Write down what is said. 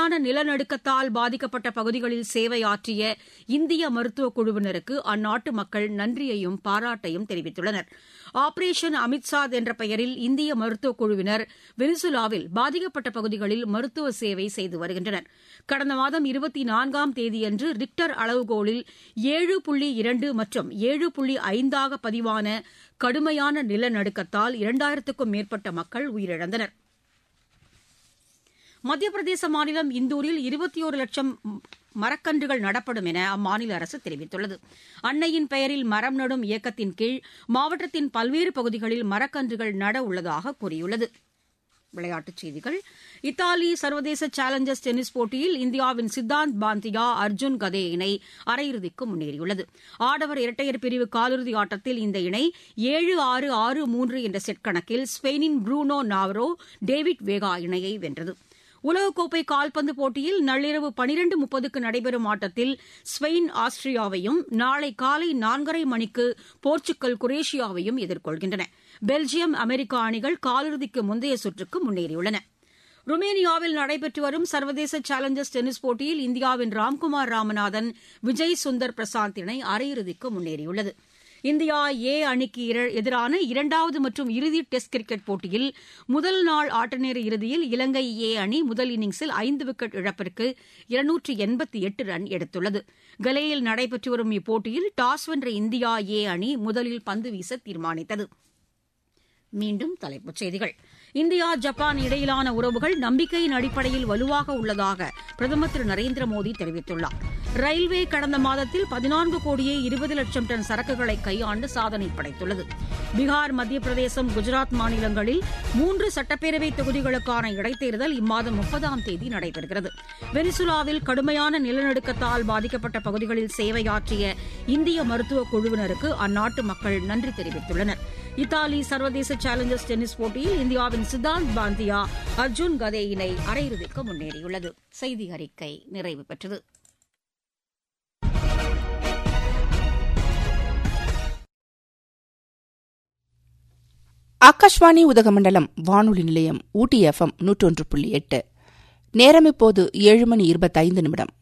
கடுமையான நிலநடுக்கத்தால் பாதிக்கப்பட்ட பகுதிகளில் சேவையாற்றிய இந்திய மருத்துவக் குழுவினருக்கு அந்நாட்டு மக்கள் நன்றியையும் பாராட்டையும் தெரிவித்துள்ளனர். ஆபரேஷன் அமித்சாத் என்ற பெயரில் இந்திய மருத்துவக் குழுவினர் வெனிசுலாவில் பாதிக்கப்பட்ட பகுதிகளில் மருத்துவ சேவை செய்து வருகின்றனர். கடந்த மாதம் 24ஆம் தேதியன்று ரிக்டர் அளவுகோலில் 7.2 மற்றும் 7.5 பதிவான கடுமையான நிலநடுக்கத்தால் 2000க்கும் மேற்பட்ட மக்கள் உயிரிழந்தனர். மத்திய பிரதேச மாநிலம் இந்தூரில் 21 லட்சம் மரக்கன்றுகள் நடப்படும் என அம்மாநில அரசு தெரிவித்துள்ளது. அன்னையின் பெயரில் மரம் நடும் இயக்கத்தின் கீழ் மாவட்டத்தின் பல்வேறு பகுதிகளில் மரக்கன்றுகள் நட உள்ளதாக கூறியுள்ளது. விளையாட்டுச் செய்திகள். இத்தாலி சர்வதேச சேலஞ்சர்ஸ் டென்னிஸ் போட்டியில் இந்தியாவின் சித்தாந்த் பாந்தியா அர்ஜுன் கதே இணை அரையிறுதிக்கு முன்னேறியுள்ளது. ஆடவர் இரட்டையர் பிரிவு காலிறுதி ஆட்டத்தில் இந்த இணை 7-6, 6-3 என்ற செட் கணக்கில் ஸ்பெயினின் ப்ரூனோ நாவரோ டேவிட் வேகா இணையை வென்றது. உலகக்கோப்பை கால்பந்து போட்டியில் நள்ளிரவு 12:30க்கு நடைபெறும் ஆட்டத்தில் ஸ்பெயின் ஆஸ்திரியாவையும், நாளை காலை 4:30 மணிக்கு போர்ச்சுகல் குரேஷியாவையும் எதிர்கொள்கின்றன. பெல்ஜியம், அமெரிக்கா அணிகள் காலிறுதிக்கு முந்தைய சுற்றுக்கு முன்னேறியுள்ளன. ருமேனியாவில் நடைபெற்று வரும் சர்வதேச சேலஞ்சர்ஸ் டென்னிஸ் போட்டியில் இந்தியாவின் ராம்குமார் ராமநாதன், விஜய் சுந்தர் பிரசாந்த் இணை அரையிறுதிக்கு முன்னேறியுள்ளது. இந்தியா ஏ அணிக்கு எதிரான 2வது மற்றும் இறுதி டெஸ்ட் கிரிக்கெட் போட்டியில் முதல் நாள் ஆட்டநேர இறுதியில் இலங்கை ஏ அணி முதல் இன்னிங்ஸில் 5 விக்கெட் இழப்பிற்கு 288 ரன் எடுத்துள்ளது. கலேயில் நடைபெற்று வரும் இப்போட்டியில் டாஸ் வென்ற இந்தியா ஏ அணி முதலில் பந்து வீச தீர்மானித்தது. மீண்டும் தலைப்புச் செய்திகள். இந்தியா ஜப்பான் இடையிலான உறவுகள் நம்பிக்கையின் அடிப்படையில் வலுவாக உள்ளதாக பிரதமர் திரு நரேந்திர மோடி தெரிவித்துள்ளார். ரயில்வே கடந்த மாதத்தில் 14 கோடியே 20 லட்சம் டன் சரக்குகளை கையாண்டு சாதனை படைத்துள்ளது. பீகார், மத்திய பிரதேசம், குஜராத் மாநிலங்களில் 3 சட்டப்பேரவை தொகுதிகளுக்கான இடைத்தேர்தல் இம்மாதம் 30ஆம் தேதி நடைபெறுகிறது. வெனிசுலாவில் கடுமையான நிலநடுக்கத்தால் பாதிக்கப்பட்ட பகுதிகளில் சேவையாற்றிய இந்திய மருத்துவக் குழுவினருக்கு அந்நாட்டு மக்கள் நன்றி தெரிவித்துள்ளனர். இத்தாலி சர்வதேச சேலஞ்சர்ஸ் டென்னிஸ் போட்டியில் இந்தியாவின் சித்தாந்த் பாந்தியா அர்ஜுன் கதே இணை அரையிறுதிக்கு முன்னேறியுள்ளது. செய்தி அறிக்கை நிறைவு பெற்றது. ஆகாஷ்வாணி உதகமண்டலம் வானொலி நிலையம் ஊட்டி FM 101.8. நேரம் இப்போது 7:25.